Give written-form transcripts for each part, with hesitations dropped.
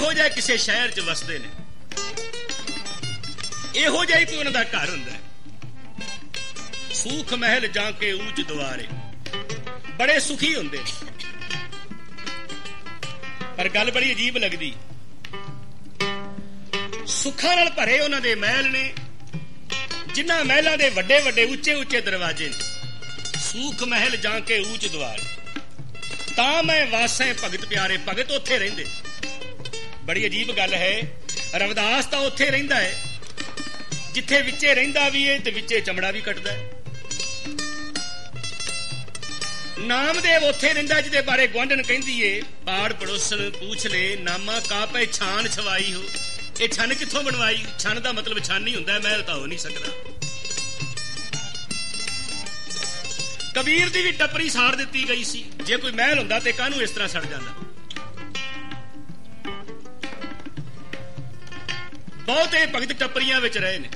ਇਹੋ ਜਿਹਾ ਕਿਸੇ ਸ਼ਹਿਰ 'ਚ ਵਸਦੇ ਨੇ, ਇਹੋ ਜਿਹਾ ਹੀ ਕੋਈ ਉਹਨਾਂ ਦਾ ਘਰ ਹੁੰਦਾ। ਸੂਖ ਮਹਿਲ ਜਾਂ ਕੇ ਊਚ ਦੁਆਰੇ, ਬੜੇ ਸੁਖੀ ਹੁੰਦੇ ਨੇ। ਪਰ ਗੱਲ ਬੜੀ ਅਜੀਬ ਲੱਗਦੀ, ਸੁੱਖਾਂ ਨਾਲ ਭਰੇ ਉਹਨਾਂ ਦੇ ਮਹਿਲ ਨੇ, ਜਿਨ੍ਹਾਂ ਮਹਿਲਾਂ ਦੇ ਵੱਡੇ ਵੱਡੇ ਉੱਚੇ ਉੱਚੇ ਦਰਵਾਜ਼ੇ ਨੇ। ਸੂਖ ਮਹਿਲ ਜਾਂ ਕੇ ਊਚ ਦੁਆਰ, ਤਾਂ ਮੈਂ ਵਾਸੈ ਭਗਤ ਪਿਆਰੇ। ਭਗਤ ਉੱਥੇ ਰਹਿੰਦੇ। ਬੜੀ ਅਜੀਬ ਗੱਲ ਹੈ, ਰਵਿਦਾਸ ਤਾਂ ਉੱਥੇ ਰਹਿੰਦਾ ਹੈ ਜਿੱਥੇ ਵਿੱਚੇ ਰਹਿੰਦਾ ਵੀ ਹੈ ਤੇ ਵਿੱਚੇ ਚਮੜਾ ਵੀ ਕੱਟਦਾ ਹੈ। ਨਾਮਦੇਵ ਉੱਥੇ ਰਹਿੰਦਾ ਜਿਹਦੇ ਬਾਰੇ ਗੁਆਂਢਣ ਕਹਿੰਦੀ ਏ, ਪਾੜ ਪੜੋਸਣ ਪੂਛ ਲੈ ਨਾਮਾ ਕਾਪੇ ਛਾਨ ਛਵਾਈ ਹੋ। ਇਹ ਛੰਨ ਕਿੱਥੋਂ ਬਣਵਾਈ? ਛੰਨ ਦਾ ਮਤਲਬ ਛੰਨ ਹੀ ਹੁੰਦਾ, ਮਹਿਲ ਤਾਂ ਹੋ ਨਹੀਂ ਸਕਦਾ। ਕਬੀਰ ਦੀ ਵੀ ਟੱਪਰੀ ਸਾੜ ਦਿੱਤੀ ਗਈ ਸੀ, ਜੇ ਕੋਈ ਮਹਿਲ ਹੁੰਦਾ ਤੇ ਕਾਹਨੂੰ ਇਸ ਤਰ੍ਹਾਂ ਸੜ ਜਾਂਦਾ। ਬਹੁਤੇ ਭਗਤ ਟੱਪਰੀਆਂ ਵਿੱਚ ਰਹੇ ਨੇ,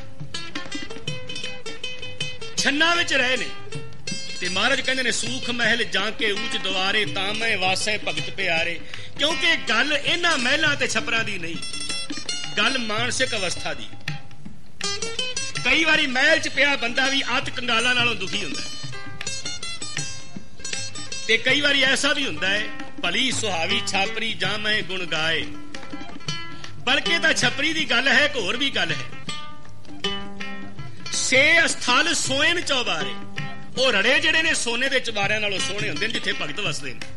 ਛੰਨਾਂ ਵਿੱਚ ਰਹੇ ਨੇ। ਤੇ ਮਹਾਰਾਜ ਕਹਿੰਦੇ ਨੇ ਸੂਖ ਮਹਿਲ ਜਾਂ ਕੇ ਊਚ ਦੁਆਰੇ, ਤਾਂ ਮੈਂ ਵਾਸੈ ਭਗਤ ਪਿਆਰੇ। ਕਿਉਂਕਿ ਗੱਲ ਇਹਨਾਂ ਮਹਿਲਾਂ ਤੇ ਛਪਰਾਂ ਦੀ ਨਹੀਂ, ਗੱਲ ਮਾਨਸਿਕ ਅਵਸਥਾ ਦੀ। ਕਈ ਵਾਰੀ ਮਹਿਲ 'ਚ ਪਿਆ ਬੰਦਾ ਵੀ ਅੱਤ ਕੰਗਾਲਾਂ ਨਾਲੋਂ ਦੁਖੀ ਹੁੰਦਾ ਹੈ, ਤੇ ਕਈ ਵਾਰੀ ਐਸਾ ਵੀ ਹੁੰਦਾ ਹੈ ਭਲੀ ਸੁਹਾਵੀ ਛਾਪਰੀ ਜਾਂ ਮੈਂ ਗੁਣ ਗਾਏ। ਬਲਕਿ ਤਾਂ ਛਪਰੀ ਦੀ ਗੱਲ ਹੈ, ਇੱਕ ਹੋਰ ਵੀ ਗੱਲ ਹੈ। ਸੇ ਅਸਥਲ ਸੋਇਨ ਚੌਬਾਰੇ, ਉਹ ਰੜੇ ਜਿਹੜੇ ਨੇ ਸੋਨੇ ਦੇ ਚੁਬਾਰਿਆਂ ਨਾਲੋਂ ਸੋਹਣੇ ਹੁੰਦੇ ਨੇ ਜਿੱਥੇ ਭਗਤ ਵਸਦੇ ਨੇ।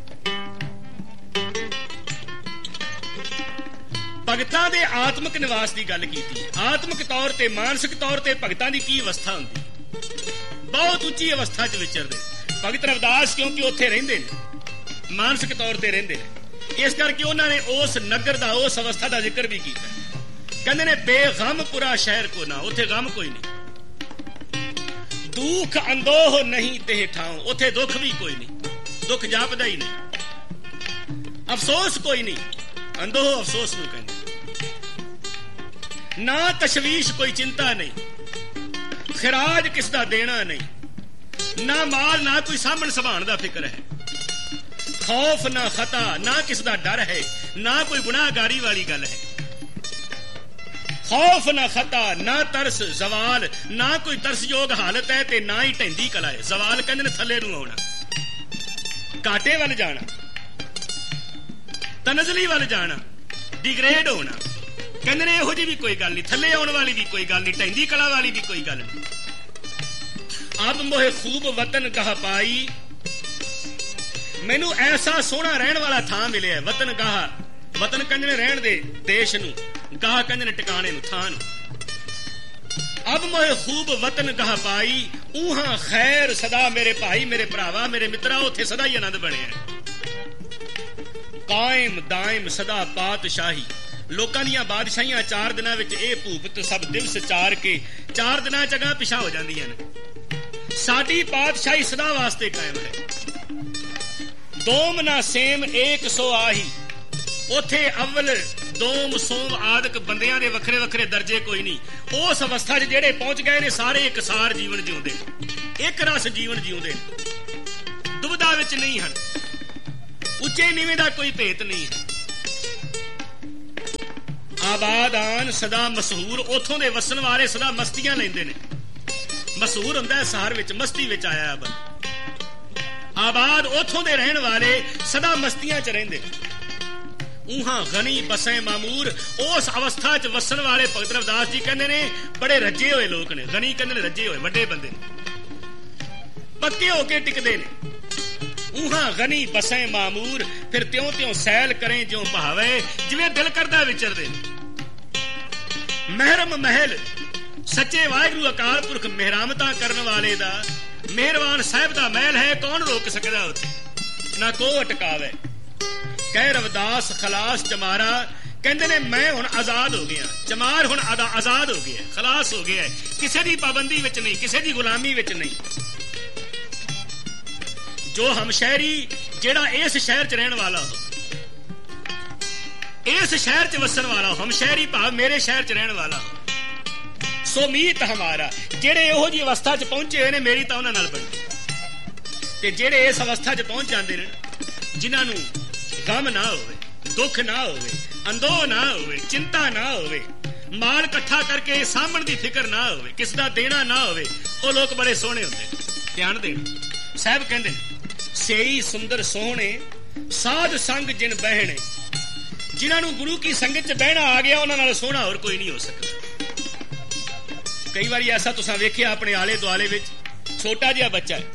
ਭਗਤਾਂ ਦੇ ਆਤਮਿਕ ਨਿਵਾਸ ਦੀ ਗੱਲ ਕੀਤੀ। ਆਤਮਿਕ ਤੌਰ ਤੇ ਮਾਨਸਿਕ ਤੌਰ ਤੇ ਭਗਤਾਂ ਦੀ ਕੀ ਅਵਸਥਾ ਹੁੰਦੀ? ਬਹੁਤ ਉੱਚੀ ਅਵਸਥਾ 'ਚ ਵਿਚਰਦੇ ਭਗਤ ਰਵਿਦਾਸ, ਕਿਉਂਕਿ ਉੱਥੇ ਰਹਿੰਦੇ ਨੇ, ਮਾਨਸਿਕ ਤੌਰ ਤੇ ਰਹਿੰਦੇ ਨੇ। ਇਸ ਕਰਕੇ ਉਹਨਾਂ ਨੇ ਉਸ ਨਗਰ ਦਾ, ਉਸ ਅਵਸਥਾ ਦਾ ਜ਼ਿਕਰ ਵੀ ਕੀਤਾ। ਕਹਿੰਦੇ ਨੇ ਬੇਗਮ ਪੁਰਾ ਸ਼ਹਿਰ ਕੋ ਨਾ, ਉੱਥੇ ਗਮ ਕੋਈ ਨਹੀਂ। ਦੁੱਖ ਅੰਦੋਹ ਨਹੀਂ ਤੇ ਠਾਉ, ਉੱਥੇ ਦੁੱਖ ਵੀ ਕੋਈ ਨਹੀਂ, ਦੁੱਖ ਜਾਪਦਾ ਹੀ ਨਹੀਂ। ਅਫਸੋਸ ਕੋਈ ਨਹੀਂ, ਅੰਦੋਹ ਅਫਸੋਸ ਨੂੰ ਕਹਿੰਦੇ। ਨਾ ਤਸ਼ਵੀਸ਼, ਕੋਈ ਚਿੰਤਾ ਨਹੀਂ। ਖਿਰਾਜ ਕਿਸ ਦਾ ਦੇਣਾ ਨਹੀਂ, ਨਾ ਮਾਲ, ਨਾ ਕੋਈ ਸਾਂਭਣ ਸੰਭਾਣ ਦਾ ਫਿਕਰ ਹੈ। ਖੌਫ ਨਾ ਖਤਾ, ਨਾ ਕਿਸ ਦਾ ਡਰ ਹੈ, ਨਾ ਕੋਈ ਗੁਨਾਹਗਾਰੀ ਵਾਲੀ ਗੱਲ ਹੈ। ਖੌਫ ਨਾ ਖਤਾ, ਨਾ ਤਰਸ ਜ਼ਵਾਲ, ਨਾ ਕੋਈ ਤਰਸਯੋਗ ਹਾਲਤ ਹੈ ਤੇ ਨਾ ਹੀ ਢੈਂਦੀ ਕਲਾ ਹੈ। ਜ਼ਵਾਲ ਕਹਿੰਦੇ ਨੇ ਥੱਲੇ ਨੂੰ ਆਉਣਾ, ਘਾਟੇ ਵੱਲ ਜਾਣਾ, ਤਨਜ਼ਲੀ ਵੱਲ ਜਾਣਾ, ਡਿਗਰੇਡ ਹੋਣਾ। ਕਹਿੰਦੇ ਨੇ ਇਹੋ ਜਿਹੀ ਵੀ ਕੋਈ ਗੱਲ ਨਹੀਂ, ਥੱਲੇ ਆਉਣ ਵਾਲੀ ਵੀ ਕੋਈ ਗੱਲ ਨਹੀਂ, ਢੈਂਦੀ ਕਲਾ ਵਾਲੀ ਵੀ ਕੋਈ ਗੱਲ ਨਹੀਂ। ਅਬ ਮੋਹੇ ਖੂਬ ਵਤਨ ਗਾਹ ਪਾਈ, ਮੈਨੂੰ ਐਸਾ ਸੋਹਣਾ ਰਹਿਣ ਵਾਲਾ ਥਾਂ ਮਿਲਿਆ। ਵਤਨ ਗਾਹ, ਵਤਨ ਕਹਿੰਦੇ ਨੇ ਰਹਿਣ ਦੇ ਦੇਸ਼ ਨੂੰ, ਗਾਹ ਕਹਿੰਦੇ ਨੇ ਟਿਕਾਣੇ ਨੂੰ, ਥਾਂ ਨੂੰ। ਅਬ ਮੋਹੇ ਖੂਬ ਵਤਨ ਗਾਹ ਪਾਈ, ਊਹਾਂ ਖੈਰ ਸਦਾ ਮੇਰੇ ਭਾਈ ਮੇਰੇ ਭਰਾਵਾ ਮੇਰੇ ਮਿੱਤਰਾ, ਉੱਥੇ ਸਦਾ ਹੀ ਆਨੰਦ ਬਣਿਆ। ਕਾਇਮ ਦਾਇਮ ਸਦਾ ਪਾਤਸ਼ਾਹੀ, ਲੋਕਾਂ ਦੀਆਂ ਬਾਦਸ਼ਾਹੀਆਂ 4 ਦਿਨਾਂ ਵਿੱਚ ਇਹ ਭੂਪਤ ਸਭ ਦਿਵਸ ਚਾਰ ਕੇ 4 ਦਿਨਾਂ ਚ ਅਗਾਂਹ ਪਿਛਾਂਹ ਹੋ ਜਾਂਦੀਆਂ ਨੇ। ਸਾਡੀ ਪਾਤਸ਼ਾਹੀ ਸਦਾ ਵਾਸਤੇ ਕਾਇਮ ਹੈ। ਦੋਮ ਨਾ ਸੇਮ ਏਕ ਸੋ ਆਹੀ, ਉੱਥੇ ਅਵਲ ਦੋਮ ਸੋਮ ਆਦਿਕ ਬੰਦਿਆਂ ਦੇ ਵੱਖਰੇ ਵੱਖਰੇ ਦਰਜੇ ਕੋਈ ਨਹੀਂ। ਉਸ ਅਵਸਥਾ 'ਚ ਜਿਹੜੇ ਪਹੁੰਚ ਗਏ ਨੇ ਸਾਰੇ ਇਕਸਾਰ ਜੀਵਨ ਜਿਉਂਦੇ, ਇੱਕ ਰਸ ਜੀਵਨ ਜਿਉਂਦੇ, ਦੁਬਿਧਾ ਵਿੱਚ ਨਹੀਂ ਹਨ, ਉੱਚੇ ਨੀਵੇਂ ਦਾ ਕੋਈ ਭੇਤ ਨਹੀਂ ਹੈ। ਆਬਾਦਾਨ ਸਦਾ ਮਸ਼ਹੂਰ, ਉੱਥੋਂ ਦੇ ਵਸਣ ਵਾਲੇ ਸਦਾ ਮਸਤੀਆਂ ਲੈਂਦੇ ਨੇ। ਮਸ਼ਹੂਰ ਹੁੰਦਾ ਸ਼ਹਿਰ ਵਿੱਚ, ਮਸਤੀ ਵਿੱਚ ਆਇਆ ਬੰਦਾ। ਆਬਾਦ, ਉੱਥੋਂ ਦੇ ਰਹਿਣ ਵਾਲੇ ਸਦਾ ਮਸਤੀਆਂ 'ਚ ਰਹਿੰਦੇ। ਊਹਾਂ ਗਨੀ ਬਸੈ ਮਾਮੂਰ, ਉਸ ਅਵਸਥਾ 'ਚ ਵਸਣ ਵਾਲੇ ਭਗਤ ਰਵਿਦਾਸ ਜੀ ਕਹਿੰਦੇ ਨੇ ਬੜੇ ਰੱਜੇ ਹੋਏ ਲੋਕ ਨੇ। ਗਨੀ ਕਹਿੰਦੇ ਨੇ ਰੱਜੇ ਹੋਏ, ਵੱਡੇ ਬੰਦੇ ਨੇ, ਪੱਕੇ ਹੋ ਕੇ ਟਿਕਦੇ ਨੇ। ਊਹਾਂ ਗਨੀ ਬਸੈ ਮਾਮੂਰ, ਫਿਰ ਤਿਉਂ ਤਿਉਂ ਸੈਲ ਕਰੇ ਜਿਉਂ ਭਾਵੇ, ਜਿਵੇਂ ਦਿਲ ਕਰਦਾ ਵਿਚਰਦੇ। ਮਹਿਰਮ ਮਹਿਲ, ਸੱਚੇ ਵਾਹਿਗੁਰੂ ਅਕਾਲ ਪੁਰਖ ਮਿਹਰਾਮਤਾਂ ਕਰਨ ਵਾਲੇ ਦਾ, ਮਿਹਰਬਾਨ ਸਾਹਿਬ ਦਾ ਮਹਿਲ ਹੈ। ਕੌਣ ਰੋਕ ਸਕਦਾ ਉੱਥੇ, ਨਾ ਕੋ ਅਟਕਾਵੇ। ਕਹਿ ਰਵਿਦਾਸ ਖਲਾਸ ਚਮਾਰਾ, ਕਹਿੰਦੇ ਨੇ ਮੈਂ ਹੁਣ ਆਜ਼ਾਦ ਹੋ ਗਿਆ। ਚਮਾਰ ਹੁਣ ਆਜ਼ਾਦ ਹੋ ਗਿਆ, ਖਲਾਸ ਹੋ ਗਿਆ, ਕਿਸੇ ਦੀ ਪਾਬੰਦੀ ਵਿੱਚ ਨਹੀਂ, ਕਿਸੇ ਦੀ ਗੁਲਾਮੀ ਵਿੱਚ ਨਹੀਂ। ਜੋ ਹਮਸ਼ਹਿਰੀ, ਜਿਹੜਾ ਇਸ ਸ਼ਹਿਰ 'ਚ ਰਹਿਣ ਵਾਲਾ ਹੋ, ਇਸ ਸ਼ਹਿਰ 'ਚ ਵਸਣ ਵਾਲਾ, ਹਮਸ਼ਹਿਰੀ ਭਾਵ ਮੇਰੇ ਸ਼ਹਿਰ 'ਚ ਰਹਿਣ ਵਾਲਾ, ਸੋ ਮੀਤ ਹਮਾਰਾ, ਜਿਹੜੇ ਇਹੋ ਜਿਹੀ ਅਵਸਥਾ 'ਚ ਪਹੁੰਚੇ ਹੋਏ ਨੇ ਮੇਰੀ ਤਾਂ ਉਹਨਾਂ ਨਾਲ ਬਣੀ। ਤੇ ਜਿਹੜੇ ਇਸ ਅਵਸਥਾ 'ਚ ਪਹੁੰਚ ਜਾਂਦੇ ਨੇ, ਜਿਨ੍ਹਾਂ ਨੂੰ ਗਮ ਨਾ ਹੋਵੇ, ਦੁੱਖ ਨਾ ਹੋਵੇ, ਅੰਦੋਹ ਨਾ ਹੋਵੇ, ਚਿੰਤਾ ਨਾ ਹੋਵੇ, ਮਾਲ ਇਕੱਠਾ ਕਰਕੇ ਸਾਂਭਣ ਦੀ ਫਿਕਰ ਨਾ ਹੋਵੇ, ਕਿਸ ਦਾ ਦੇਣਾ ਨਾ ਹੋਵੇ, ਉਹ ਲੋਕ ਬੜੇ ਸੋਹਣੇ ਹੁੰਦੇ। ਧਿਆਨ ਦੇਣਾ। ਸਾਹਿਬ ਕਹਿੰਦੇ ਸੇਈ ਸੁੰਦਰ ਸੋਹਣੇ ਸਾਧ ਸੰਗ ਜਿਨ ਬਹਿਣੇ, ਜਿਨ੍ਹਾਂ ਨੂੰ ਗੁਰੂ ਕੀ ਸੰਗਤ ਚ ਬਹਿਣਾ ਆ ਗਿਆ ਉਹਨਾਂ ਨਾਲ ਸੋਹਣਾ ਹੋਰ ਕੋਈ ਨਹੀਂ ਹੋ ਸਕਦਾ। ਕਈ ਵਾਰੀ ਐਸਾ ਤੁਸੀਂ ਵੇਖਿਆ ਆਪਣੇ ਆਲੇ ਦੁਆਲੇ ਵਿੱਚ, ਛੋਟਾ ਜਿਹਾ ਬੱਚਾ ਹੈ,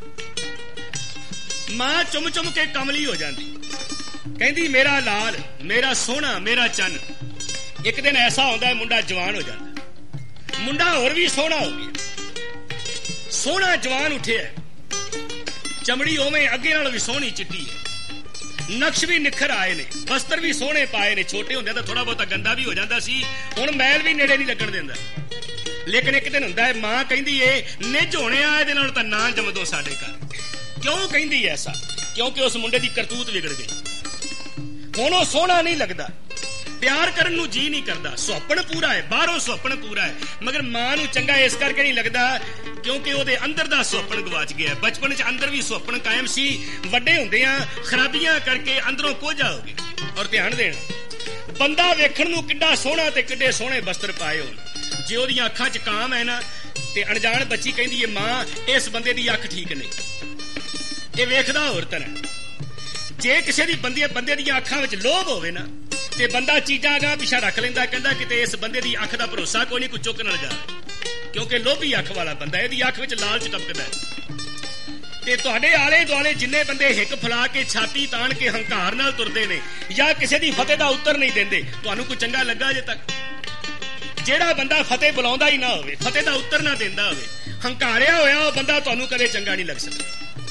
ਮਾਂ ਚੁੰਮ ਚੁੰਮ ਕੇ ਕਮਲੀ ਹੋ ਜਾਂਦੀ, ਕਹਿੰਦੀ ਮੇਰਾ ਲਾਲ, ਮੇਰਾ ਸੋਹਣਾ, ਮੇਰਾ ਚੰਨ। ਇੱਕ ਦਿਨ ਐਸਾ ਹੁੰਦਾ ਹੈ ਮੁੰਡਾ ਜਵਾਨ ਹੋ ਜਾਂਦਾ, ਮੁੰਡਾ ਹੋਰ ਵੀ ਸੋਹਣਾ ਹੋ ਗਿਆ, ਸੋਹਣਾ ਜਵਾਨ ਉੱਠਿਆ, ਚਮੜੀ ਉਵੇਂ ਅੱਗੇ ਨਾਲ ਵੀ ਸੋਹਣੀ ਚਿੱਟੀ ਹੈ, ਨਕਸ਼ ਵੀ ਨਿਖਰ ਆਏ ਨੇ, ਵਸਤਰ ਵੀ ਸੋਹਣੇ ਪਾਏ ਨੇ। ਛੋਟੇ ਹੁੰਦੇ ਤਾਂ ਥੋੜਾ ਬਹੁਤਾ ਗੰਦਾ ਵੀ ਹੋ ਜਾਂਦਾ ਸੀ, ਹੁਣ ਮੈਲ ਵੀ ਨੇੜੇ ਨਹੀਂ ਲੱਗਣ ਦਿੰਦਾ। ਲੇਕਿਨ ਇੱਕ ਦਿਨ ਹੁੰਦਾ ਹੈ ਮਾਂ ਕਹਿੰਦੀ ਏ ਨਿੱਜ ਹੋਣਿਆ ਇਹਦੇ ਨਾਲ ਤਾਂ ਨਾ ਜੰਮਦੋ ਸਾਡੇ ਘਰ। ਕਿਉਂ ਕਹਿੰਦੀ ਐਸਾ? ਕਿਉਂਕਿ ਉਸ ਮੁੰਡੇ ਦੀ ਕਰਤੂਤ ਵਿਗੜ ਗਈ, ਹੁਣ ਉਹ ਸੋਹਣਾ ਨਹੀਂ ਲੱਗਦਾ, ਪਿਆਰ ਕਰਨ ਨੂੰ ਜੀ ਨਹੀਂ ਕਰਦਾ, ਸੁਪਨ ਪੂਰਾ ਹੈ, ਬਾਹਰੋਂ ਸੁਪਨ ਪੂਰਾ ਹੈ, ਮਗਰ ਮਾਂ ਨੂੰ ਚੰਗਾ ਇਸ ਕਰਕੇ ਨਹੀਂ ਲੱਗਦਾ ਕਿਉਂਕਿ ਉਹਦੇ ਅੰਦਰ ਦਾ ਸੁਪਨ ਗਵਾਚ ਗਿਆ। ਬਚਪਨ 'ਚ ਅੰਦਰ ਵੀ ਸੁਪਨ ਕਾਇਮ ਸੀ, ਵੱਡੇ ਹੁੰਦਿਆਂ ਖਰਾਬੀਆਂ ਕਰਕੇ ਅੰਦਰੋਂ ਕੋਝਾ ਹੋ ਗਿਆ। ਔਰ ਧਿਆਨ ਦੇਣਾ, ਬੰਦਾ ਵੇਖਣ ਨੂੰ ਕਿੱਡਾ ਸੋਹਣਾ ਤੇ ਕਿੱਡੇ ਸੋਹਣੇ ਬਸਤਰ ਪਾਏ ਹੋਣ, ਜੇ ਉਹਦੀਆਂ ਅੱਖਾਂ 'ਚ ਕਾਮ ਹੈ ਨਾ, ਤੇ ਅਣਜਾਣ ਬੱਚੀ ਕਹਿੰਦੀ ਹੈ ਮਾਂ ਇਸ ਬੰਦੇ ਦੀ ਅੱਖ ਠੀਕ ਨਹੀਂ, ਇਹ ਵੇਖਦਾ ਹੋਰ ਤਰ੍ਹਾਂ। ਜੇ ਕਿਸੇ ਦੀ ਬੰਦੇ ਦੀਆਂ ਅੱਖਾਂ ਵਿੱਚ ਲੋਭ ਹੋਵੇ ਨਾ, ਤੇ ਬੰਦਾ ਚੀਜ਼ਾਂ ਅਗਾਂਹ ਪਿੱਛਾ ਰੱਖ ਲੈਂਦਾ, ਕਹਿੰਦਾ ਕਿਤੇ ਇਸ ਬੰਦੇ ਦੀ ਅੱਖ ਦਾ ਭਰੋਸਾ ਕੋਈ ਨਹੀਂ, ਕੋਈ ਚੁੱਕ ਨਾ ਜਾ, ਕਿਉਂਕਿ ਲੋਭੀ ਅੱਖ ਵਾਲਾ ਬੰਦਾ, ਇਹਦੀ ਅੱਖ ਵਿੱਚ ਲਾਲਚ ਟਪਕਦਾ। ਤੇ ਤੁਹਾਡੇ ਆਲੇ ਦੁਆਲੇ ਜਿੰਨੇ ਬੰਦੇ ਹਿੱਕ ਫਲਾ ਕੇ ਛਾਤੀ ਤਾਣ ਕੇ ਹੰਕਾਰ ਨਾਲ ਤੁਰਦੇ ਨੇ, ਜਾਂ ਕਿਸੇ ਦੀ ਫਤਿਹ ਦਾ ਉੱਤਰ ਨਹੀਂ ਦਿੰਦੇ, ਤੁਹਾਨੂੰ ਕੋਈ ਚੰਗਾ ਲੱਗਾ ਅਜੇ ਤੱਕ? ਜਿਹੜਾ ਬੰਦਾ ਫਤਿਹ ਬੁਲਾਉਂਦਾ ਹੀ ਨਾ ਹੋਵੇ, ਫਤਿਹ ਦਾ ਉੱਤਰ ਨਾ ਦਿੰਦਾ ਹੋਵੇ, ਹੰਕਾਰਿਆ ਹੋਇਆ ਉਹ ਬੰਦਾ ਤੁਹਾਨੂੰ ਕਦੇ ਚੰਗਾ ਨਹੀਂ ਲੱਗ ਸਕਦਾ।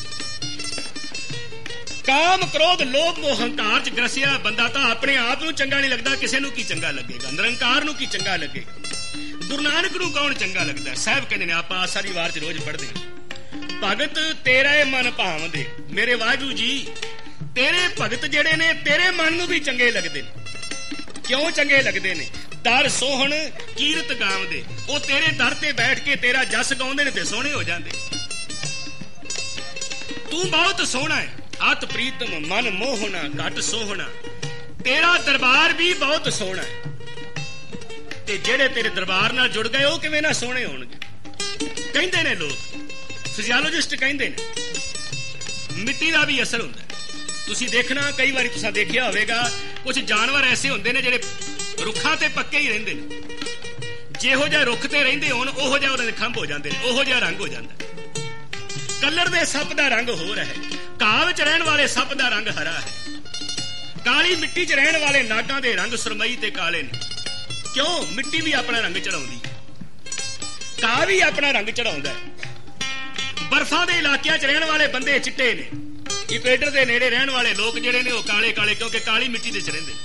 ਕਾਮ ਕ੍ਰੋਧ ਲੋਭ ਮੋਹ ਹੰਕਾਰ ਚ ਗਰਸਿਆ ਬੰਦਾ ਤਾਂ ਆਪਣੇ ਆਪ ਨੂੰ ਚੰਗਾ ਨਹੀਂ ਲੱਗਦਾ, ਕਿਸੇ ਨੂੰ ਕੀ ਚੰਗਾ ਲੱਗੇਗਾ? ਨਿਰੰਕਾਰ ਨੂੰ ਕੀ ਚੰਗਾ ਲੱਗੇਗਾ? ਗੁਰੂ ਨਾਨਕ ਨੂੰ ਕੌਣ ਚੰਗਾ ਲੱਗਦਾ? ਸਾਹਿਬ ਕਹਿੰਦੇ ਨੇ, ਆਪਾਂ ਆਸਾ ਦੀ ਵਾਰ ਚ ਰੋਜ਼ ਪੜ੍ਹਦੇ ਹਾਂ, ਭਗਤ ਤੇਰੇ ਮਨ ਭਾਵਦੇ। ਮੇਰੇ ਵਾਹਿਗੁਰੂ ਜੀ, ਤੇਰੇ ਭਗਤ ਜਿਹੜੇ ਨੇ ਤੇਰੇ ਮਨ ਨੂੰ ਵੀ ਚੰਗੇ ਲੱਗਦੇ ਨੇ। ਕਿਉਂ ਚੰਗੇ ਲੱਗਦੇ ਨੇ? ਦਰ ਸੋਹਣ ਕੀਰਤ ਗਾਵਦੇ, ਉਹ ਤੇਰੇ ਦਰ ਤੇ ਬੈਠ ਕੇ ਤੇਰਾ ਜਸ ਗਾਉਂਦੇ ਨੇ ਤੇ ਸੋਹਣੇ ਹੋ ਜਾਂਦੇ। ਤੂੰ ਬਹੁਤ ਸੋਹਣਾ ਹੈ, ਅਤ ਪ੍ਰੀਤਮ ਮਨ ਮੋਹਣਾ ਘਟ ਸੋਹਣਾ, ਤੇਰਾ ਦਰਬਾਰ ਵੀ ਬਹੁਤ ਸੋਹਣਾ ਹੈ। ਤੇ ਜਿਹੜੇ ਤੇਰੇ ਦਰਬਾਰ ਨਾਲ ਜੁੜ ਗਏ ਉਹ ਕਿਵੇਂ ਨਾ ਸੋਹਣੇ ਹੋਣਗੇ? ਕਹਿੰਦੇ ਨੇ ਲੋਕ, ਫਿਜ਼ੀਓਲੋਜਿਸਟ ਕਹਿੰਦੇ ਨੇ ਮਿੱਟੀ ਦਾ ਵੀ ਅਸਰ ਹੁੰਦਾ। ਤੁਸੀਂ ਦੇਖਣਾ, ਕਈ ਵਾਰੀ ਤੁਸੀਂ ਦੇਖਿਆ ਹੋਵੇਗਾ, ਕੁਝ ਜਾਨਵਰ ਐਸੇ ਹੁੰਦੇ ਨੇ ਜਿਹੜੇ ਰੁੱਖਾਂ ਤੇ ਪੱਕੇ ਹੀ ਰਹਿੰਦੇ ਨੇ, ਜਿਹੋ ਜਿਹਾ ਰੁੱਖ ਤੇ ਰਹਿੰਦੇ ਹੋਣ ਉਹੋ ਜਿਹਾ ਉਹਨਾਂ ਦੇ ਖੰਭ ਹੋ ਜਾਂਦੇ ਨੇ, ਉਹੋ ਜਿਹਾ ਰੰਗ ਹੋ ਜਾਂਦਾ। ਕਲਰ ਦੇ ਸੱਪ ਦਾ ਰੰਗ ਹੋਰ ਹੈ, ਘਾਹ ਵਿੱਚ ਰਹਿਣ ਵਾਲੇ ਸੱਪ ਦਾ ਰੰਗ ਹਰਾ ਹੈ, ਕਾਲੀ ਮਿੱਟੀ 'ਚ ਰਹਿਣ ਵਾਲੇ ਨਾਗਾਂ ਦੇ ਰੰਗ ਸੁਰਮਈ ਤੇ ਕਾਲੇ ਨੇ। ਕਿਉਂ? ਮਿੱਟੀ ਵੀ ਆਪਣਾ ਰੰਗ ਚੜਾਉਂਦੀ, ਘਾਹ ਵੀ ਆਪਣਾ ਰੰਗ ਚੜਾਉਂਦਾ। ਬਰਫਾਂ ਦੇ ਇਲਾਕਿਆਂ 'ਚ ਰਹਿਣ ਵਾਲੇ ਬੰਦੇ ਚਿੱਟੇ ਨੇ, ਇਕੁਏਟਰ ਦੇ ਨੇੜੇ ਰਹਿਣ ਵਾਲੇ ਲੋਕ ਜਿਹੜੇ ਨੇ ਉਹ ਕਾਲੇ ਕਾਲੇ, ਕਿਉਂਕਿ ਕਾਲੀ ਮਿੱਟੀ ਦੇ 'ਚ ਰਹਿੰਦੇ।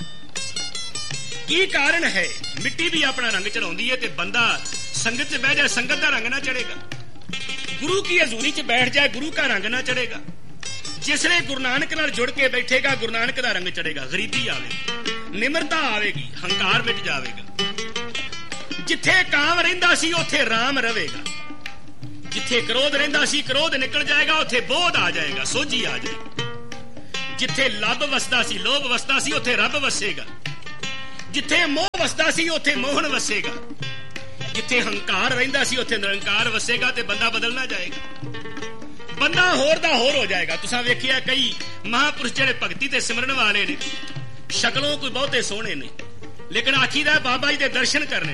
ਕੀ ਕਾਰਨ ਹੈ? ਮਿੱਟੀ ਵੀ ਆਪਣਾ ਰੰਗ ਚੜਾਉਂਦੀ ਹੈ, ਤੇ ਬੰਦਾ ਸੰਗਤ 'ਚ ਬਹਿ ਜਾਏ, ਸੰਗਤ ਦਾ ਰੰਗ ਨਾ ਚੜੇਗਾ। ਗੁਰੂ ਕੀ ਹਜ਼ੂਰੀ 'ਚ ਬੈਠ ਜਾਏ, ਗੁਰੂ ਦਾ ਰੰਗ ਨਾ ਚੜੇਗਾ। ਜਿਸਨੇ ਗੁਰੂ ਨਾਨਕ ਨਾਲ ਜੁੜ ਕੇ ਬੈਠੇਗਾ, ਗੁਰੂ ਨਾਨਕ ਦਾ ਰੰਗ ਚੜੇਗਾ। ਗਰੀਬੀ ਆਵੇਗੀ, ਨਿਮਰਤਾ ਆਵੇਗੀ, ਹੰਕਾਰ ਮਿਟ ਜਾਵੇਗਾ। ਜਿੱਥੇ ਕਾਮ ਰਹਿੰਦਾ ਸੀ ਉੱਥੇ ਰਾਮ ਰਵੇਗਾ, ਜਿੱਥੇ ਕ੍ਰੋਧ ਰਹਿੰਦਾ ਸੀ ਕ੍ਰੋਧ ਨਿਕਲ ਜਾਏਗਾ, ਉੱਥੇ ਬੋਧ ਆ ਜਾਏਗਾ, ਸੋਝੀ ਆ ਜਾਏਗੀ। ਜਿੱਥੇ ਲੱਭ ਵਸਦਾ ਸੀ, ਲੋਭ ਵਸਦਾ ਸੀ, ਉੱਥੇ ਰੱਬ ਵਸੇਗਾ। ਜਿੱਥੇ ਮੋਹ ਵਸਦਾ ਸੀ ਉੱਥੇ ਮੋਹਨ ਵਸੇਗਾ। ਜਿੱਥੇ ਹੰਕਾਰ ਰਹਿੰਦਾ ਸੀ ਉੱਥੇ ਨਿਰੰਕਾਰ ਵਸੇਗਾ, ਤੇ ਬੰਦਾ ਬਦਲਣਾ ਜਾਏਗਾ, ਬੰਦਾ ਹੋਰ ਦਾ ਹੋਰ ਹੋ ਜਾਏਗਾ। ਤੁਸੀਂ ਵੇਖਿਆ ਕਈ ਮਹਾਂਪੁਰਸ਼ ਜਿਹੜੇ ਭਗਤੀ ਤੇ ਸਿਮਰਨ ਵਾਲੇ ਨੇ, ਸ਼ਕਲੋਂ ਕੋਈ ਬਹੁਤੇ ਸੋਹਣੇ ਨੇ, ਲੇਕਿਨ ਆਖੀਦਾ ਬਾਬਾ ਜੀ ਦੇ ਦਰਸ਼ਨ ਕਰਨੇ।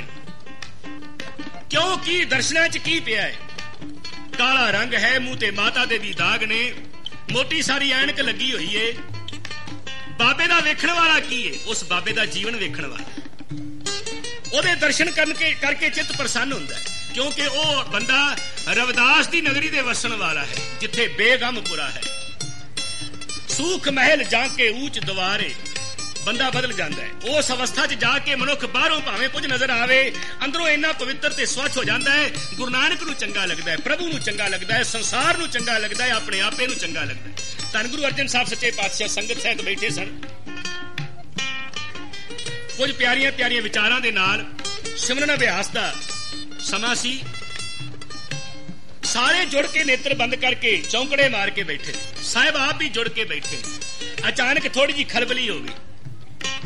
ਕਿਉਂ? ਕੀ ਦਰਸ਼ਨਾਂ 'ਚ ਕੀ ਪਿਆ ਹੈ? ਕਾਲਾ ਰੰਗ ਹੈ, ਮੂੰਹ ਤੇ ਮਾਤਾ ਦੇ ਵੀ ਦਾਗ ਨੇ, ਮੋਟੀ ਸਾਰੀ ਐਨਕ ਲੱਗੀ ਹੋਈ ਏ। ਬਾਬੇ ਦਾ ਵੇਖਣ ਵਾਲਾ ਕੀ ਹੈ? ਉਸ ਬਾਬੇ ਦਾ ਜੀਵਨ ਵੇਖਣ ਵਾਲਾ। ਉਹਦੇ ਦਰਸ਼ਨ ਕਰਕੇ ਚਿੱਤ ਪ੍ਰਸੰਨ ਹੁੰਦਾ ਹੈ, ਕਿਉਂਕਿ ਉਹ ਬੰਦਾ ਰਵਿਦਾਸ ਦੀ ਨਗਰੀ ਦੇ ਵਸਣ ਵਾਲਾ ਹੈ, ਜਿੱਥੇ ਬੇਗਮਪੁਰਾ ਹੈ। ਸੂਖ ਮਹਿਲ ਜਾ ਕੇ ਊਚ ਦੁਆਰੇ, ਬੰਦਾ ਬਦਲ ਜਾਂਦਾ ਹੈ। ਉਸ ਅਵਸਥਾ 'ਚ ਜਾ ਕੇ ਮਨੁੱਖ ਬਾਹਰੋਂ ਭਾਵੇਂ ਕੁਝ ਨਜ਼ਰ ਆਵੇ, ਅੰਦਰੋਂ ਇੰਨਾ ਪਵਿੱਤਰ ਤੇ ਸਵੱਛ ਹੋ ਜਾਂਦਾ ਹੈ। ਗੁਰੂ ਨਾਨਕ ਨੂੰ ਚੰਗਾ ਲੱਗਦਾ ਹੈ, ਪ੍ਰਭੂ ਨੂੰ ਚੰਗਾ ਲੱਗਦਾ ਹੈ, ਸੰਸਾਰ ਨੂੰ ਚੰਗਾ ਲੱਗਦਾ ਹੈ, ਆਪਣੇ ਆਪੇ ਨੂੰ ਚੰਗਾ ਲੱਗਦਾ ਹੈ। ਧੰਨ ਗੁਰੂ ਅਰਜਨ ਸਾਹਿਬ ਸੱਚੇ ਪਾਤਸ਼ਾਹ ਸੰਗਤ ਸਹਿਤ ਬੈਠੇ ਸਨ। ਕੁਝ ਪਿਆਰੀਆਂ ਪਿਆਰੀਆਂ ਵਿਚਾਰਾਂ ਦੇ ਨਾਲ ਸਿਮਰਨ ਅਭਿਆਸ ਦਾ ਸਮਾਂ ਸੀ। ਸਾਰੇ ਜੁੜ ਕੇ ਨੇਤਰ ਬੰਦ ਕਰਕੇ ਚੌਂਕੜੇ ਮਾਰ ਕੇ ਬੈਠੇ, ਸਾਹਿਬ ਆਪ ਵੀ ਜੁੜ ਕੇ ਬੈਠੇ। ਅਚਾਨਕ ਥੋੜੀ ਜਿਹੀ ਖਲਬਲੀ ਹੋ ਗਈ,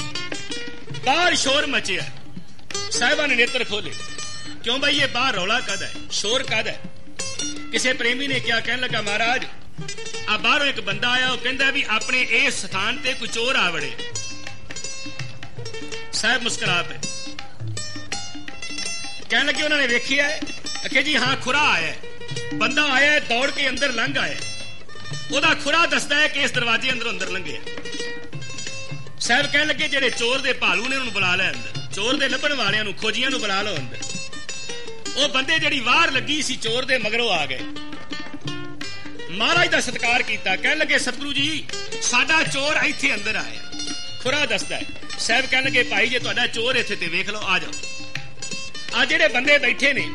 ਬਾਹਰ ਸ਼ੋਰ ਮਚਿਆ। ਸਾਹਿਬਾਂ ਨੇ ਨੇਤਰ ਖੋਲੇ, ਕਿਉਂ ਬਈ ਇਹ ਬਾਹਰ ਰੌਲਾ ਕਾਹਦਾ ਹੈ, ਸ਼ੋਰ ਕਾਹਦਾ ਹੈ? ਕਿਸੇ ਪ੍ਰੇਮੀ ਨੇ ਕਿਹਾ, ਕਹਿਣ ਲੱਗਾ ਮਹਾਰਾਜ ਆ ਬਾਹਰੋਂ ਇੱਕ ਬੰਦਾ ਆਇਆ, ਉਹ ਕਹਿੰਦਾ ਵੀ ਆਪਣੇ ਇਸ ਸਥਾਨ ਤੇ ਕੋਈ ਚੋਰ ਆ ਵੜੇ। ਸਾਹਿਬ ਮੁਸਕਰਾ ਪਏ, ਕਹਿਣ ਲੱਗੇ ਉਹਨਾਂ ਨੇ ਵੇਖਿਆ? ਕਿ ਜੀ ਹਾਂ ਖੁਰਾ ਆਇਆ, ਬੰਦਾ ਆਇਆ ਦੌੜ ਕੇ ਅੰਦਰ ਲੰਘ ਆਇਆ, ਉਹਦਾ ਖੁਰਾ ਦੱਸਦਾ ਹੈ ਕਿ ਇਸ ਦਰਵਾਜ਼ੇ ਅੰਦਰੋਂ ਅੰਦਰ ਲੰਘਿਆ। ਸਾਹਿਬ ਕਹਿਣ ਲੱਗੇ ਜਿਹੜੇ ਚੋਰ ਦੇ ਭਾਲੂ ਨੇ ਉਹਨੂੰ ਬੁਲਾ ਲੈ ਅੰਦਰ, ਚੋਰ ਦੇ ਲੱਭਣ ਵਾਲਿਆਂ ਨੂੰ, ਖੋਜੀਆਂ ਨੂੰ ਬੁਲਾ ਲਓ ਅੰਦਰ। ਉਹ ਬੰਦੇ ਜਿਹੜੀ ਵਾਰ ਲੱਗੀ ਸੀ ਚੋਰ ਦੇ ਮਗਰੋਂ ਆ ਗਏ, ਮਹਾਰਾਜ ਦਾ ਸਤਿਕਾਰ ਕੀਤਾ। ਕਹਿਣ ਲੱਗੇ ਸਤਿਗੁਰੂ ਜੀ ਸਾਡਾ ਚੋਰ ਇੱਥੇ ਅੰਦਰ ਆਇਆ, ਖੁਰਾ ਦੱਸਦਾ ਹੈ। ਸਾਹਿਬ ਕਹਿਣ ਲੱਗੇ ਭਾਈ ਜੇ ਤੁਹਾਡਾ ਚੋਰ ਇੱਥੇ ਤੇ ਵੇਖ ਲਓ, ਆ ਜਾਓ। ਆ ਜਿਹੜੇ ਬੰਦੇ ਬੈਠੇ ਨੇ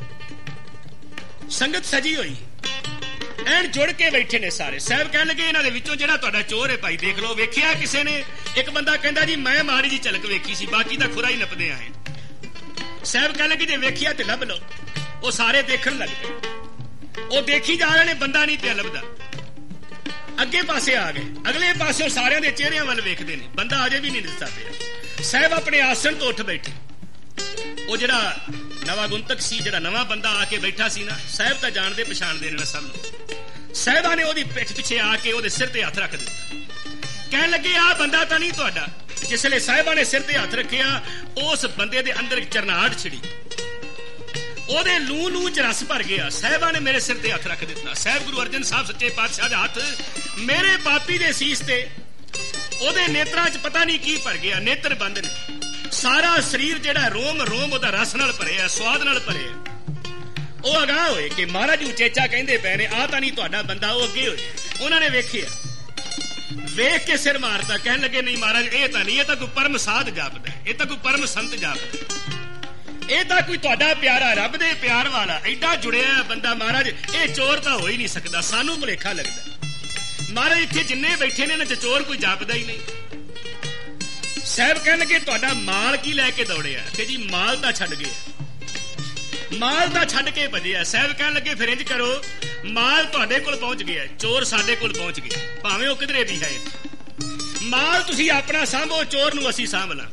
ਸੰਗਤ ਸਜੀ ਹੋਈ, ਐਨ ਜੁੜ ਕੇ ਬੈਠੇ ਨੇ ਸਾਰੇ। ਸਾਹਿਬ ਕਹਿਣ ਲੱਗੇ ਇਹਨਾਂ ਦੇ ਵਿੱਚੋਂ ਜਿਹੜਾ ਤੁਹਾਡਾ ਚੋਰ ਹੈ ਭਾਈ ਦੇਖ ਲਓ। ਵੇਖਿਆ ਕਿਸੇ ਨੇ? ਇੱਕ ਬੰਦਾ ਕਹਿੰਦਾ ਜੀ ਮੈਂ ਮਾੜੀ ਜੀ ਝਲਕ ਵੇਖੀ ਸੀ, ਬਾਕੀ ਤਾਂ ਖੁਰਾ ਹੀ ਨੱਪਦੇ ਆਏ। ਸਾਹਿਬ ਕਹਿਣ ਲੱਗੇ ਜੇ ਵੇਖਿਆ ਤੇ ਲੱਭ ਲਓ। ਉਹ ਸਾਰੇ ਦੇਖਣ ਲੱਗ ਪਏ, ਉਹ ਦੇਖੀ ਜਾ ਰਹੇ ਨੇ, ਬੰਦਾ ਨਹੀਂ ਪਿਆ ਲੱਭਦਾ। ਅੱਗੇ ਪਾਸੇ ਆ ਗਏ, ਅਗਲੇ ਪਾਸੇ ਸਾਰਿਆਂ ਦੇ ਚਿਹਰਿਆਂ ਵੱਲ ਵੇਖਦੇ ਨੇ, ਬੰਦਾ ਅਜੇ ਵੀ ਨਹੀਂ ਦਿਸਦਾ ਪਿਆ। ਸਾਹਿਬ ਆਪਣੇ ਆਸਣ ਤੋਂ ਉੱਠ ਬੈਠੇ। ਉਹ ਜਿਹੜਾ ਨਵਾਂ ਗੁੰਤਕ ਸੀ, ਜਿਹੜਾ ਨਵਾਂ ਬੰਦਾ ਆ ਕੇ ਬੈਠਾ ਸੀ ਨਾ, ਸਾਹਿਬ ਤਾਂ ਜਾਣਦੇ ਪਛਾਣਦੇ ਨੇ ਸਭ ਨੂੰ। ਸਾਹਿਬਾਂ ਨੇ ਉਹਦੀ ਪਿੱਠ ਪਿੱਛੇ ਆ ਕੇ ਉਹਦੇ ਸਿਰ ਤੇ ਹੱਥ ਰੱਖ ਦਿੱਤਾ। ਕਹਿਣ ਲੱਗੇ ਆਹ ਬੰਦਾ ਤਾਂ ਨਹੀਂ ਤੁਹਾਡਾ। ਜਿਸ ਵੇਲੇ ਸਾਹਿਬਾਂ ਨੇ ਸਿਰ ਤੇ ਹੱਥ ਰੱਖਿਆ, ਉਸ ਬੰਦੇ ਦੇ ਅੰਦਰ ਇੱਕ ਚਰਨਾਹਟ ਛਿੜੀ, ਉਹਦੇ ਲੂ ਚ ਰਸ ਭਰ ਗਿਆ। ਸਾਹਿਬਾਂ ਨੇ ਮੇਰੇ ਸਿਰ ਤੇ ਹੱਥ ਰੱਖ ਦਿੱਤਾ। ਸਾਹਿਬ ਗੁਰੂ ਅਰਜਨ ਸਾਹਿਬ ਸੱਚੇ ਪਾਤਸ਼ਾਹ ਦਾ ਹੱਥ ਮੇਰੇ ਪਾਪੀ ਦੇ ਸੀਸ ਤੇ, ਉਹਦੇ ਨੇਤਰਾਂ ਚ ਪਤਾ ਨਹੀਂ ਕੀ ਭਰ ਗਿਆ, ਨੇਤਰ ਬੰਦ ਨੇ। ਸਾਰਾ ਸਰੀਰ ਜਿਹੜਾ ਰੋਮ ਰੋਮ ਉਹਦਾ ਰਸ ਨਾਲ ਭਰਿਆ, ਸਵਾਦ ਨਾਲ ਭਰਿਆ। ਉਹ ਅਗਾਹ ਹੋਏ ਕਿ ਮਹਾਰਾਜ ਉਚੇਚਾ ਕਹਿੰਦੇ ਪਏ ਨੇ ਆਹ ਤਾਂ ਨਹੀਂ ਤੁਹਾਡਾ ਬੰਦਾ। ਉਹ ਅੱਗੇ ਹੋਏ, ਉਹਨਾਂ ਨੇ ਵੇਖਿਆ, ਵੇਖ ਕੇ ਸਿਰ ਮਾਰਤਾ। ਕਹਿਣ ਲੱਗੇ ਨਹੀਂ ਮਹਾਰਾਜ ਇਹ ਤਾਂ ਨਹੀਂ, ਇਹ ਤਾਂ ਕੋਈ ਪਰਮ ਸਾਧ ਜਾਪਦਾ, ਇਹ ਤਾਂ ਕੋਈ ਪਰਮ ਸੰਤ ਜਾਪਦਾ, ਇਹ ਤਾਂ ਕੋਈ ਤੁਹਾਡਾ ਪਿਆਰਾ ਰੱਬ ਦੇ ਪਿਆਰ ਵਾਲਾ ਐਡਾ ਜੁੜਿਆ ਬੰਦਾ। ਮਹਾਰਾਜ ਇਹ ਚੋਰ ਤਾਂ ਹੋ ਹੀ ਨਹੀਂ ਸਕਦਾ, ਸਾਨੂੰ ਭੁਲੇਖਾ ਲੱਗਦਾ। ਮਹਾਰਾਜ ਇੱਥੇ ਜਿੰਨੇ ਬੈਠੇ ਨੇ ਇਹਨਾਂ ਚ ਚੋਰ ਕੋਈ ਜਾਪਦਾ ਹੀ ਨਹੀਂ। ਸਾਹਿਬ ਕਹਿਣ ਲੱਗੇ ਤੁਹਾਡਾ ਮਾਲ ਕੀ ਲੈ ਕੇ ਦੌੜਿਆ? ਕਿ ਜੀ ਮਾਲ ਤਾਂ ਛੱਡ ਗਿਆ, ਮਾਲ ਤਾਂ ਛੱਡ ਕੇ ਭਜਿਆ। ਸਾਹਿਬ ਕਹਿਣ ਲੱਗੇ ਫਿਰ ਇੰਜ ਕਰੋ, ਮਾਲ ਤੁਹਾਡੇ ਕੋਲ ਪਹੁੰਚ ਗਿਆ, ਚੋਰ ਸਾਡੇ ਕੋਲ ਪਹੁੰਚ ਗਿਆ, ਭਾਵੇਂ ਉਹ ਕਿਧਰੇ ਵੀ ਹੈ। ਮਾਲ ਤੁਸੀਂ ਆਪਣਾ ਸਾਂਭੋ, ਚੋਰ ਨੂੰ ਅਸੀਂ ਸਾਂਭ ਲਾਂ।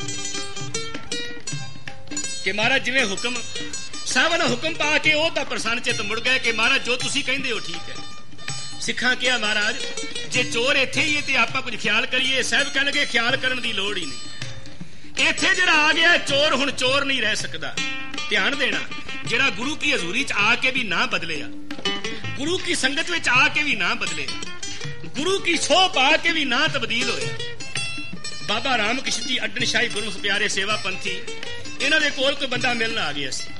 ਕਿ ਮਹਾਰਾਜ ਜਿਵੇਂ ਹੁਕਮ, ਸਾਹਿਬਾਂ ਨੇ ਹੁਕਮ ਪਾ ਕੇ ਉਹ ਤਾਂ ਪ੍ਰਸੰਨ ਚਿੱਤ ਮੁੜ ਗਏ ਕਿ ਮਹਾਰਾਜ ਜੋ ਤੁਸੀਂ ਕਹਿੰਦੇ ਹੋ ਠੀਕ ਹੈ। ਸਿੱਖਾਂ ਕਿਹਾ ਮਹਾਰਾਜ ਜੇ ਚੋਰ ਇੱਥੇ ਹੀ ਹੈ ਤੇ ਆਪਾਂ ਕੁਝ ਖਿਆਲ ਕਰੀਏ। ਸਾਹਿਬ ਕਹਿਣ ਲੱਗੇ ਖਿਆਲ ਕਰਨ ਦੀ ਲੋੜ ਹੀ ਨਹੀਂ, ਇੱਥੇ ਜਿਹੜਾ ਆ ਗਿਆ ਚੋਰ ਹੁਣ ਚੋਰ ਨਹੀਂ ਰਹਿ ਸਕਦਾ। ਧਿਆਨ ਦੇਣਾ, ਜਿਹੜਾ ਗੁਰੂ ਕੀ ਹਜ਼ੂਰੀ ਚ ਆ ਕੇ ਵੀ ਨਾ ਬਦਲਿਆ, ਗੁਰੂ ਕੀ ਸੰਗਤ ਵਿੱਚ ਆ ਕੇ ਵੀ ਨਾ ਬਦਲੇ, ਗੁਰੂ ਕੀ ਛੋਹ ਪਾ ਕੇ ਵੀ ਨਾ ਤਬਦੀਲ ਹੋਇਆ। ਬਾਬਾ ਰਾਮ ਕ੍ਰਿਸ਼ਨ ਜੀ ਅੱਡਣ ਸ਼ਾਹੀ ਗੁਰਮੁਖ ਪਿਆਰੇ ਸੇਵਾ ਪੰਥੀ, ਇਹਨਾਂ ਦੇ ਕੋਲ ਕੋਈ ਬੰਦਾ ਮਿਲਣ ਆ ਗਿਆ ਸੀ।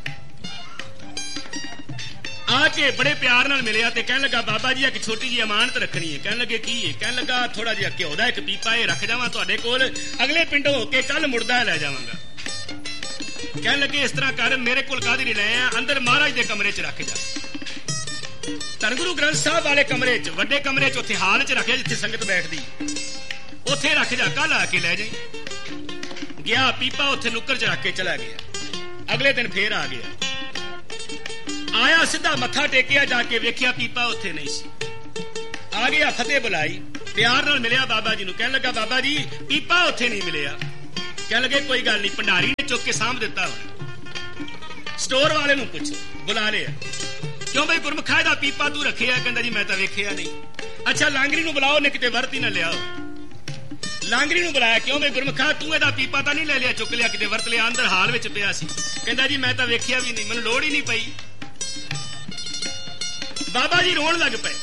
ਆ ਕੇ ਬੜੇ ਪਿਆਰ ਨਾਲ ਮਿਲਿਆ ਤੇ ਕਹਿਣ ਲੱਗਾ ਬਾਬਾ ਜੀ ਇੱਕ ਛੋਟੀ ਜਿਹੀ ਅਮਾਨਤ ਰੱਖਣੀ ਹੈ। ਕਹਿਣ ਲੱਗੇ ਕੀ ਹੈ? ਕਹਿਣ ਲੱਗਾ ਥੋੜਾ ਜਿਹਾ ਘਿਓ ਦਾ ਇੱਕ ਪੀਪਾ ਇਹ ਰੱਖ ਜਾਵਾਂ ਤੁਹਾਡੇ ਕੋਲ, ਅਗਲੇ ਪਿੰਡੋਂ ਹੋ ਕੇ ਕੱਲ ਮੁੜਦਾ ਲੈ ਜਾਵਾਂਗਾ। ਕਹਿਣ ਲੱਗੇ ਇਸ ਤਰ੍ਹਾਂ ਕਰ, ਮੇਰੇ ਕੋਲ ਕਾਹਦੀ ਨਹੀਂ ਲੈ ਆ, ਅੰਦਰ ਮਹਾਰਾਜ ਦੇ ਕਮਰੇ ਚ ਰੱਖ ਜਾ। ਧੰਨ ਗੁਰੂ ਗ੍ਰੰਥ ਸਾਹਿਬ ਵਾਲੇ ਕਮਰੇ ਚ, ਵੱਡੇ ਕਮਰੇ ਚ, ਉੱਥੇ ਹਾਲ ਚ ਰੱਖਿਆ ਜਿੱਥੇ ਸੰਗਤ ਬੈਠਦੀ, ਉੱਥੇ ਰੱਖ ਜਾ, ਕੱਲ ਆ ਕੇ ਲੈ ਜਾਈ। ਗਿਆ ਪੀਪਾ ਉੱਥੇ ਨੁੱਕਰ ਚ ਰੱਖ ਕੇ ਚਲਾ ਗਿਆ। ਅਗਲੇ ਦਿਨ ਫੇਰ ਆ ਗਿਆ, ਆਇਆ ਸਿੱਧਾ ਮੱਥਾ ਟੇਕਿਆ, ਜਾ ਕੇ ਵੇਖਿਆ ਪੀਪਾ ਉੱਥੇ ਨਹੀਂ ਸੀ। ਆ ਗਿਆ, ਫਤਿਹ ਬੁਲਾਈ, ਪਿਆਰ ਨਾਲ ਮਿਲਿਆ ਬਾਬਾ ਜੀ ਨੂੰ। ਕਹਿਣ ਲੱਗਾ ਬਾਬਾ ਜੀ ਪੀਪਾ ਉੱਥੇ ਨਹੀਂ ਮਿਲਿਆ। ਕਹਿਣ ਲੱਗੇ ਕੋਈ ਗੱਲ ਨਹੀਂ, ਭੰਡਾਰੀ ਨੇ ਚੁੱਕ ਕੇ ਸਾਂਭ ਦਿੱਤਾ ਹੋਣਾ, ਸਟੋਰ ਵਾਲੇ ਨੂੰ ਪੁੱਛ, ਬੁਲਾ ਲਿਆ। ਕਿਉਂ ਬਈ ਗੁਰਮੁਖਾ ਦਾ ਪੀਪਾ ਤੂੰ ਰੱਖਿਆ? ਕਹਿੰਦਾ ਜੀ ਮੈਂ ਤਾਂ ਵੇਖਿਆ ਨਹੀਂ। ਅੱਛਾ ਲਾਂਗਰੀ ਨੂੰ ਬੁਲਾਓ, ਨੇ ਕਿਤੇ ਵਰਤ ਹੀ ਨਾ ਲਿਆਓ। ਲਾਂਗਰੀ ਨੂੰ ਬੁਲਾਇਆ, ਕਿਉਂ ਬਈ ਗੁਰਮੁਖਾ ਤੂੰ ਇਹਦਾ ਪੀਪਾ ਤਾਂ ਨਹੀਂ ਲੈ ਲਿਆ, ਚੁੱਕ ਲਿਆ, ਕਿਤੇ ਵਰਤ ਲਿਆ? ਅੰਦਰ ਹਾਲ ਵਿੱਚ ਪਿਆ ਸੀ। ਕਹਿੰਦਾ ਜੀ ਮੈਂ ਤਾਂ ਵੇਖਿਆ ਵੀ ਨਹੀਂ, ਮੈਨੂੰ ਲੋੜ ਹੀ ਨਹੀਂ ਪਈ। ਬਾਬਾ ਜੀ ਰੋਣ ਲੱਗ ਪਏ।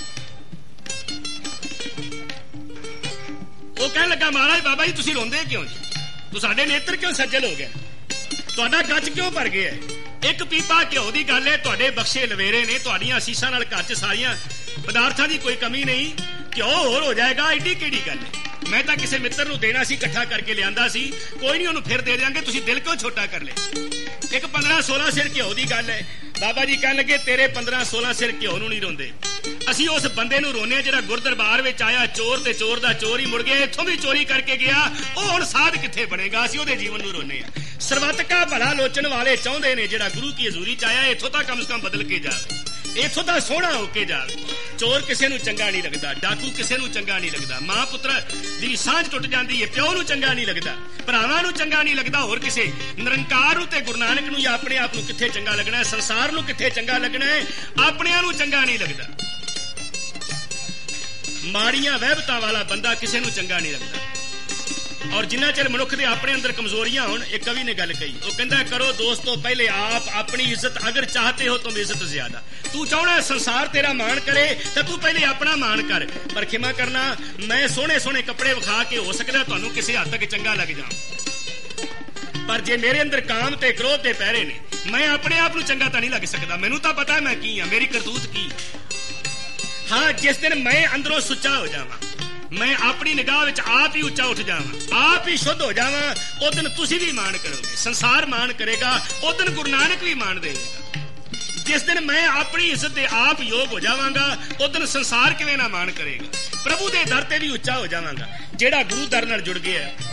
ਉਹ ਕਹਿਣ ਲੱਗਾ ਮਹਾਰਾਜ ਬਾਬਾ ਜੀ ਤੁਸੀਂ ਰੋਂਦੇ ਕਿਉਂ ਜੀ? ਤੂੰ ਸਾਡੇ ਨੇਤਰ ਕਿਉਂ ਸੱਜਲ ਹੋ ਗਿਆ? ਤੁਹਾਡਾ ਗੱਜ ਕਿਉਂ ਭਰ ਗਿਆ? ਇੱਕ ਪੀਪਾ ਘਿਓ ਦੀ ਗੱਲ ਹੈ, ਤੁਹਾਡੇ ਬਖਸ਼ੇ ਲਵੇਰੇ ਨੇ, ਤੁਹਾਡੀਆਂ ਅਸੀਸਾਂ ਨਾਲ ਘਰ 'ਚ ਸਾਰੀਆਂ ਪਦਾਰਥਾਂ ਦੀ ਕੋਈ ਕਮੀ ਨਹੀਂ, ਘਿਓ ਹੋਰ ਹੋ ਜਾਏਗਾ, ਐਡੀ ਕਿਹੜੀ ਗੱਲ ਹੈ? ਮੈਂ ਤਾਂ ਕਿਸੇ ਮਿੱਤਰ ਨੂੰ ਦੇਣਾ ਸੀ, ਇਕੱਠਾ ਕਰਕੇ ਲਿਆਂਦਾ ਸੀ, ਕੋਈ ਨਹੀਂ ਉਹਨੂੰ ਫਿਰ ਦੇ ਦਿਆਂਗੇ, ਤੁਸੀਂ ਦਿਲ ਕਿਉਂ ਛੋਟਾ ਕਰ ਲਿਆ? ਇੱਕ 15-16 ਸਿਰ ਘਿਓ ਦੀ ਗੱਲ ਹੈ। ਬਾਬਾ ਜੀ ਕਹਿਣ ਲੱਗੇ ਤੇਰੇ 15-16 ਸਿਰ ਘਿਓ ਨੂੰ ਨਹੀਂ ਰੋਂਦੇ, ਅਸੀਂ ਉਸ ਬੰਦੇ ਨੂੰ ਰੋਨੇ ਜਿਹੜਾ ਗੁਰਦਰਬਾਰ ਵਿੱਚ ਆਇਆ, ਚੋਰ ਤੇ ਚੋਰ ਦਾ ਚੋਰ ਹੀ ਮੁੜ ਗਿਆ, ਇੱਥੋਂ ਵੀ ਚੋਰੀ ਕਰਕੇ ਗਿਆ, ਉਹ ਹੁਣ ਸਾਧ ਕਿੱਥੇ ਬਣੇਗਾ? ਅਸੀਂ ਉਹਦੇ ਜੀਵਨ ਨੂੰ ਰੋਨੇ ਆ। ਸਰਬੱਤ ਕਾ ਭਲਾ ਲੋਚਨ ਵਾਲੇ ਚਾਹੁੰਦੇ ਨੇ ਜਿਹੜਾ ਗੁਰੂ ਕੀ ਹਜ਼ੂਰੀ ਚ ਆਇਆ ਇੱਥੋਂ ਤਾਂ ਕਮ ਸੇ ਕਮ ਬਦਲ ਕੇ ਜਾਵੇ, ਇੱਥੋਂ ਤਾਂ ਸੋਹਣਾ ਹੋ ਕੇ ਜਾਵੇ। ਚੋਰ ਕਿਸੇ ਨੂੰ ਚੰਗਾ ਨਹੀਂ ਲੱਗਦਾ, ਡਾਕੂ ਕਿਸੇ ਨੂੰ ਚੰਗਾ ਨਹੀਂ ਲੱਗਦਾ, ਮਾਂ ਪੁੱਤਰ ਦੀ ਸਾਂਝ ਟੁੱਟ ਜਾਂਦੀ ਹੈ, ਪਿਓ ਨੂੰ ਚੰਗਾ ਨਹੀਂ ਲੱਗਦਾ, ਭਰਾਵਾਂ ਨੂੰ ਚੰਗਾ ਨਹੀਂ ਲੱਗਦਾ, ਹੋਰ ਕਿਸੇ ਨਿਰੰਕਾਰ ਨੂੰ ਤੇ ਗੁਰੂ ਨਾਨਕ ਨੂੰ ਜਾਂ ਆਪਣੇ ਆਪ ਨੂੰ ਕਿੱਥੇ ਚੰਗਾ ਲੱਗਣਾ ਹੈ, ਸੰਸਾਰ ਨੂੰ ਕਿੱਥੇ ਚੰਗਾ ਲੱਗਣਾ ਹੈ, ਆਪਣਿਆਂ ਨੂੰ ਚੰਗਾ ਨਹੀਂ ਲੱਗਦਾ। ਮਾੜੀਆਂ ਵਹਿਬਤਾਂ ਵਾਲਾ ਬੰਦਾ ਕਿਸੇ ਨੂੰ ਚੰਗਾ ਨਹੀਂ ਲੱਗਦਾ। ਔਰ ਜਿੰਨਾ ਚਿਰ ਮਨੁੱਖ ਦੇ ਆਪਣੇ ਅੰਦਰ ਕਮਜ਼ੋਰੀਆਂ ਹੋਣ, ਇੱਕ ਕਵੀ ਨੇ ਗੱਲ ਕਹੀ, ਉਹ ਕਹਿੰਦਾ ਕਰੋ ਦੋਸਤੋ ਪਹਿਲੇ ਆਪ ਆਪਣੀ ਇੱਜ਼ਤ, ਅਗਰ ਚਾਹਤੇ ਹੋ ਤੁਮ ਇੱਜ਼ਤ ਜ਼ਿਆਦਾ। ਤੂੰ ਚਾਹਣਾ ਸੰਸਾਰ ਤੇਰਾ ਮਾਣ ਕਰੇ ਤਾਂ ਤੂੰ ਪਹਿਲੇ ਆਪਣਾ ਮਾਣ ਕਰ। ਪਰ ਖਿਮਾ ਕਰਨਾ, ਮੈਂ ਸੋਹਣੇ ਸੋਹਣੇ ਕੱਪੜੇ ਵਿਖਾ ਕੇ ਹੋ ਸਕਦਾ ਤੁਹਾਨੂੰ ਕਿਸੇ ਹੱਦ ਤੱਕ ਚੰਗਾ ਲੱਗ ਜਾ, ਪਰ ਜੇ ਮੇਰੇ ਅੰਦਰ ਕਾਮ ਤੇ ਕ੍ਰੋਧ ਦੇ ਪਹਿਰੇ ਨੇ, ਮੈਂ ਆਪਣੇ ਆਪ ਨੂੰ ਚੰਗਾ ਤਾਂ ਨਹੀਂ ਲੱਗ ਸਕਦਾ। ਮੈਨੂੰ ਤਾਂ ਪਤਾ ਮੈਂ ਕੀ ਹਾਂ, ਮੇਰੀ ਕਰਤੂਤ ਕੀ। ਹਾਂ, ਜਿਸ ਦਿਨ ਮੈਂ ਅੰਦਰੋਂ ਸੁੱਚਾ ਹੋ ਜਾਵਾਂ, ਮੈਂ ਆਪਣੀ ਨਿਗਾਹ ਵਿੱਚ ਆਪ ਹੀ ਉੱਚਾ ਉੱਠ ਜਾਵਾਂ, ਆਪ ਹੀ ਸ਼ੁੱਧ ਹੋ ਜਾਵਾਂ, ਉਹ ਦਿਨ ਤੁਸੀਂ ਵੀ ਮਾਣ ਕਰੋਗੇ, ਸੰਸਾਰ ਮਾਣ ਕਰੇਗਾ, ਉਹ ਦਿਨ ਗੁਰੂ ਨਾਨਕ ਵੀ ਮਾਣ ਦੇਵੇਗਾ। ਜਿਸ ਦਿਨ ਮੈਂ ਆਪਣੀ ਇੱਜ਼ਤ ਦੇ ਆਪ ਯੋਗ ਹੋ ਜਾਵਾਂਗਾ, ਉਹ ਦਿਨ ਸੰਸਾਰ ਕਿਵੇਂ ਨਾ ਮਾਣ ਕਰੇਗਾ। ਪ੍ਰਭੂ ਦੇ ਦਰ ਤੇ ਵੀ ਉੱਚਾ ਹੋ ਜਾਵਾਂਗਾ। ਜਿਹੜਾ ਗੁਰੂ ਦਰ ਨਾਲ ਜੁੜ ਗਿਆ